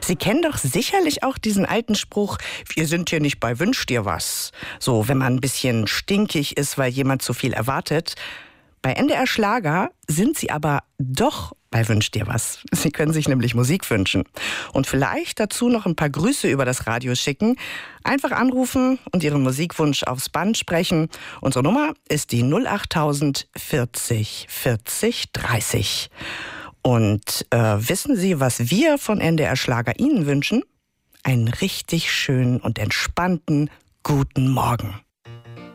Sie kennen doch sicherlich auch diesen alten Spruch, wir sind hier nicht bei Wünsch dir was. So, wenn man ein bisschen stinkig ist, weil jemand zu viel erwartet. Bei NDR Schlager sind Sie aber doch bei Wünsch dir was. Sie können sich nämlich Musik wünschen. Und vielleicht dazu noch ein paar Grüße über das Radio schicken. Einfach anrufen und Ihren Musikwunsch aufs Band sprechen. Unsere Nummer ist die 08000 40 40 30. Und wissen Sie, was wir von NDR Schlager Ihnen wünschen? Einen richtig schönen und entspannten guten Morgen.